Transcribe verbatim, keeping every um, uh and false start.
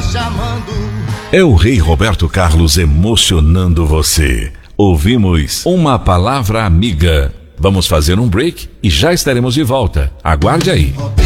É o Rei Roberto Carlos emocionando você. Ouvimos Uma Palavra Amiga. Vamos fazer um break e já estaremos de volta. Aguarde aí.